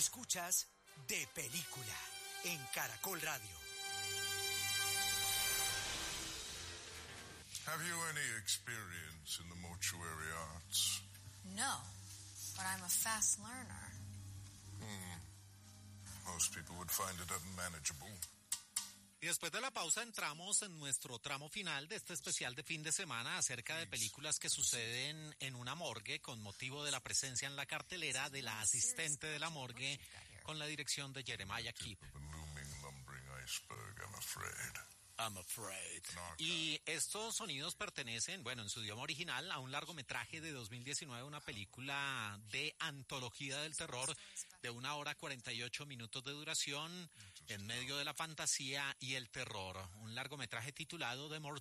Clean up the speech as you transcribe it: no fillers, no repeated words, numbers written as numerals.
Escuchas De Película en Caracol Radio. Have you any experience in the mortuary arts? No, but I'm a fast learner. Most people would find it unmanageable. Y después de la pausa entramos en nuestro tramo final de este especial de fin de semana acerca de películas que suceden en una morgue con motivo de la presencia en la cartelera de La asistente de la morgue con la dirección de Jeremiah Kipp. I'm afraid. Y estos sonidos pertenecen, en su idioma original, a un largometraje de 2019, una película de antología del terror de 1 hora 48 minutos de duración en medio de la fantasía y el terror. Un largometraje titulado The